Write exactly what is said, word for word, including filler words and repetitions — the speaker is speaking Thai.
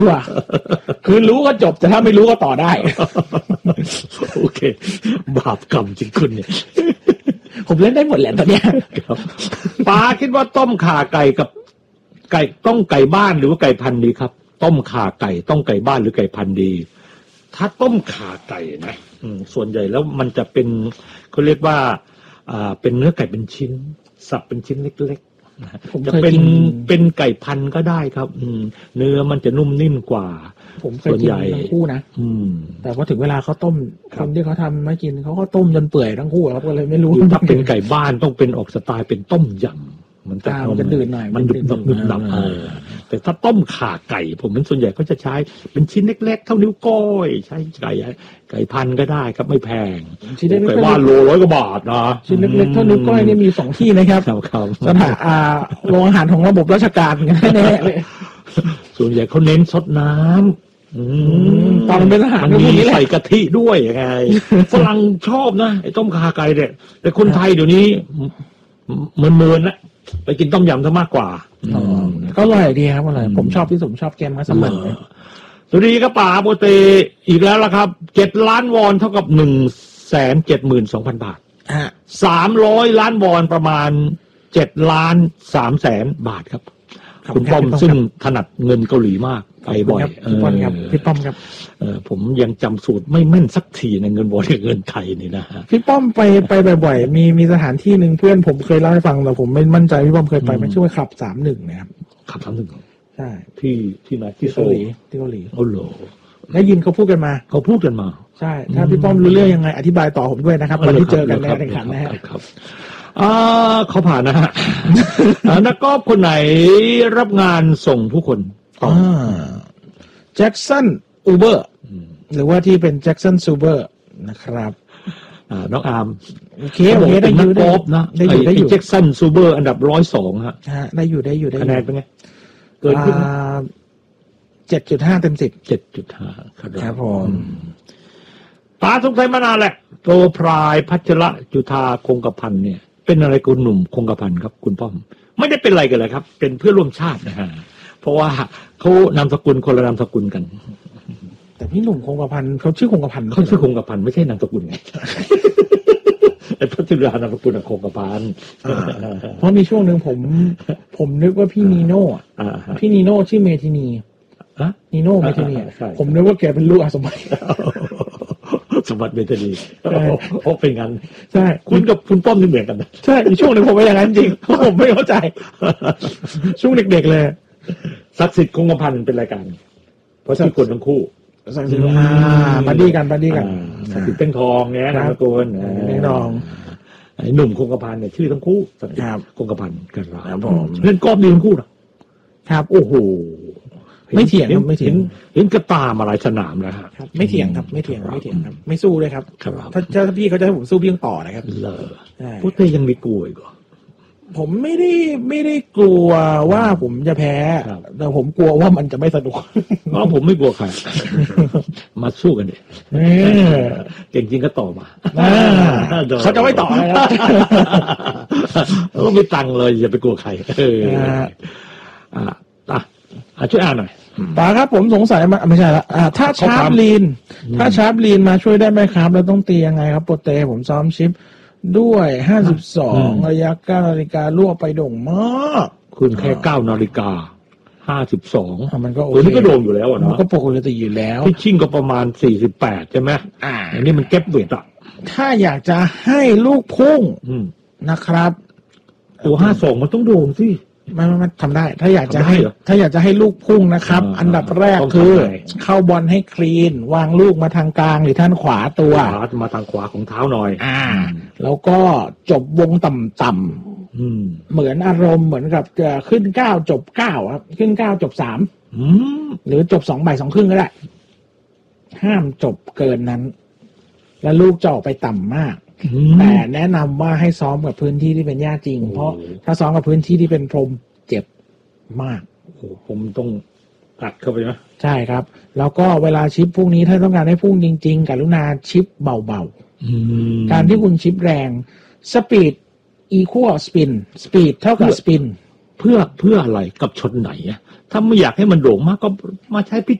ว่าคือรู้ก็จบแต่ถ้าไม่รู้ก็ต่อได้โอเคบาปกรรมจริงคุณเนี่ยผมเล่นได้หมดแหละตอนเนี้ยป้าคิดว่าต้มข่าไก่กับไก่ต้องไก่บ้านหรือว่าไก่พันธุ์ดีครับต้มข่าไก่ต้องไก่บ้านหรือไก่พันธุ์ดีถ้าต้มข่าไก่นะส่วนใหญ่แล้วมันจะเป็นเขาเรียกว่าอ่าเป็นเนื้อไก่เป็นชิ้นสับเป็นชิ้นเล็กๆจะเป็นเป็นไก่พันธุ์ก็ได้ครับเนื้อมันจะนุ่มนิ่มกว่าผมเคยกินทั้งคู่นะแต่พอถึงเวลาเขาต้มคนที่เขาทำไม่กินเขาก็ต้มจนเปื่อยทั้งคู่ครับก็เลยไม่รู้ถ้าเป็นไก่บ้านต้องเป็นออกสไตล์เป็นต้มยำมันจะมันจะดื่นหน่อยมันดุบดุบดับแต่ถ้าต้มข่าไก่ผมเป็นส่วนใหญ่ก็จะใช้เป็นชิ้นเล็กๆเท่านิ้วก้อยใช้ไก่ไก่พันก็ได้ครับไม่แพงไก่ว่าโลร้อยกว่าบาทนะชิ้นเล็กๆเท่านิ้วก้อยนี่มีสองที่นะครับสถานอาโรงอาหารของระบบราชการกันแน่เลยส่วนใหญ่เขาเน้นซดน้ำตอนเป็นอาหารมีใส่กะทิด้วยไงฝรั่งชอบนะไอ้ต้มข่าไก่เนี่ยแต่คนไทยเดี๋ยวนี้เมินๆนะไปกินต้มยำซะมากกว่าก็อร่อยดีครับอร่อยผมชอบที่สุดชอบแกงมัสมั่นสวัสดีครับป๋าโปเตอีกแล้วล่ะครับเจ็ดล้านวอนเท่ากับหนึ่งแสนเจ็ดหมื่นสองพันบาทสามร้อยล้านวอนประมาณเจ็ดล้านสามแสนบาทครับคุณป้อมซึ่งถนัดเงินเกาหลีมากไปบ่อยพี่ป้อมครับพี่ป้อมครับผมยังจำสูตรไม่แม่นสักทีในเงินวอนกับเงินไทยนี่นะฮะพี่ป้อมไปไปบ่อยๆมีมีสถานที่หนึ่งเพื่อนผมเคยเล่าให้ฟังแต่ผมไม่มั่นใจพี่ป้อมเคยไปมันชื่อว่าขับสามหนึ่งนะครับขับสามหนึ่งใช่ที่ที่ไหนที่เกาหลีที่เกาหลีโอ้โหได้ยินเขาพูดกันมาเขาพูดกันมาใช่ถ้าพี่ป้อมรู้เรื่องยังไงอธิบายต่อผมด้วยนะครับวันที่เจอกันในแข่งขันนะฮะอ่าเขาผ่านนะฮะนักกอล์ฟคนไหนรับงานส่งผู้คนต่อแจ็คสันอูเบอร์หรือว่าที่เป็นแจ็คสันซูเบอร์นะครับน้องอาร์มโอเคโอเคได้อยู่ได้อยู่นะได้อยู่ได้อยู่แจ็คสันซูเบอร์อันดับร้อยสองฮะได้อยู่ได้อยู่ได้คะแนนเป็นไงเกินขึ้นเจ็ดจุดห้าเต็มสิบเจ็ดจุดห้าครับผมตาสงสัยมานานแหละโปรพรายพัชระจุธาคงกระพันเนี่ยเป็นอะไรคุณหนุ่มคงกระพันครับคุณป้อมไม่ได้เป็นอะไรกันเลยครับเป็นเพื่อนร่วมชาตินะฮะเพราะว่าเขานามสกุลคนละนามสกุลกันแต่พี่หนุ่มคงกระพันเขาชื่อคงกระพันเขาชื่อคงกระพันไม่ใช่นามสกุลไงไอ้พัชระนามสกุลคงกระพันเพราะมีช่วงหนึ่งผมผมนึกว่าพี่นีโน่พี่นีโน่ชื่อเมทินีนีโน่เมทินีผมนึกว่าแกเป็นลูกอาสมัยสมบัติเมธานีโอ้เป็นงั้นใช่คุณกับคุณป้อมนี่เหมือนกันนะใช่อีกช่วงหนึ่งผมเป็นอย่างนั้นจริงผมไม่เข้าใจช่วงเด็กๆเลยศักดิ์สิทธิ์คงกระพันเป็นรายการเพราะชื่อคนทั้งคู่ศักดิ์สิทธิ์อ่าบัดดี้กันบัดดี้กันศักดิ์สิทธิ์เต้นทองเนี่ยนามสกุลเต้นทองไอ้หนุ่มคงกระพันเนี่ยชื่อทั้งคู่ศักดิ์สิทธิ์คงกระพันกันครับผมเล่นกอล์ฟดีทั้งคู่นะครับโอ้โหไม่เถียงครับไม่เถียงเห็นกระตามาหลายสนามแล้วครับไม่เถียงครับไม่เถียงไม่เถียงครับไม่สู้เลยครับถ้าถ้าพี่เขาจะให้ผมสู้พี่ต้องต่อนะครับเลอพูดได้ยังมีกลัวอีกเหรอผมไม่ได้ไม่ได้กลัวว่าผมจะแพ้แต่ผมกลัวว่ามันจะไม่สนุกเพราะผมไม่กลัวใครมาสู้กันดิเก่งจริงก็ต่อมาเขาจะไม่ต่อเลยนะก็ไม่ตังเลยอย่าไปกลัวใครเอออ่าอ่ะช่วยอ่านหน่อยป๋าครับผมสงสัยมาไม่ใช่ละถ้าชาร์ปลีนถ้าชาร์ปลีนมาช่วยได้ไหมครับแล้วต้องตียังไงครับโปรเตผมซ้อมชิปด้วยห้าสิบสองระยะเก้านาฬิกาล่วไปโด่งมากคุณแค่เก้านาฬิกาห้าสิบสองมันก็โอเคนี่ก็โด่งอยู่แล้วเนาะมันก็ปกติอยู่แล้วที่ชิ่งก็ประมาณสี่สิบแปดใช่ไหมอ่าอันนี้มันเก็บเวทอ่ะถ้าอยากจะให้ลูกพุ่งนะครับตัวห้าสองมันต้องโด่งสิไม่ไม่ทำได้ถ้าอยากจะให้ถ้าอยากจะให้ลูกพุ่งนะครับอันดับแรกคือเข้าบอลให้คลีนวางลูกมาทางกลางหรือท่านขวาตัวมาทางขวาของเท้าหน่อยอ่าแล้วก็จบวงต่ำๆเหมือนอารมณ์เหมือนกับจะขึ้นเก้าจบเก้าครับขึ้นเก้าจบสามหรือจบสองบ่ายสองครึ่งก็ได้ห้ามจบเกินนั้นแล้วลูกจะออกไปต่ำมากแต่แนะนำว่าให้ซ้อมกับพื้นที่ที่เป็นหญ้าจริงเพราะถ้าซ้อมกับพื้นที่ที่เป็นพรมเจ็บมากโอ้โหผมต้องตัดเข้าไปนะใช่ครับแล้วก็เวลาชิปพวกนี้ถ้าต้องการให้พุ่งจริงๆกรุณาชิปเบาๆการที่คุณชิปแรงสปีดอีควอลสปินสปีดเท่ากับสปินเพื่อเพื่ออะไรกับชนไหนถ้าไม่อยากให้มันโด่งมากก็มาใช้พิ